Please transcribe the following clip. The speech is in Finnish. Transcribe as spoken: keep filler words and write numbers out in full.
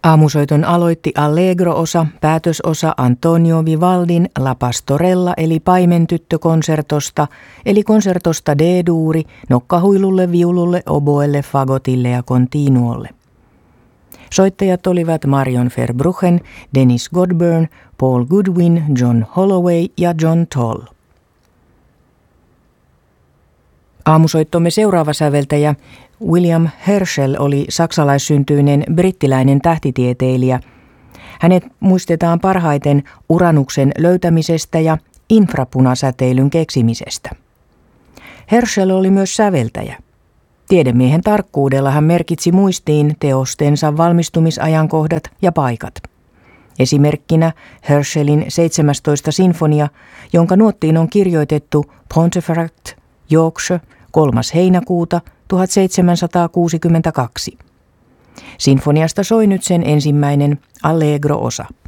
Aamusoiton aloitti Allegro-osa, päätösosa Antonio Vivaldin La Pastorella eli Paimentyttö-konsertosta, eli konsertosta D-duuri, nokkahuilulle, viululle, oboelle, fagotille ja continuolle. Soittajat olivat Marion Verbruggen, Dennis Godburn, Paul Goodwin, John Holloway ja John Toll. Aamusoittomme seuraava säveltäjä William Herschel oli saksalaissyntyinen brittiläinen tähtitieteilijä. Hänet muistetaan parhaiten Uranuksen löytämisestä ja infrapunasäteilyn keksimisestä. Herschel oli myös säveltäjä. Tiedemiehen tarkkuudella hän merkitsi muistiin teostensa valmistumisajankohdat ja paikat. Esimerkkinä Herschelin seitsemästoista sinfonia, jonka nuottiin on kirjoitettu Pontefract, Yorkshire, kolmas heinäkuuta tuhatseitsemänsataakuusikymmentäkaksi. Sinfoniasta soi nyt sen ensimmäinen Allegro-osa.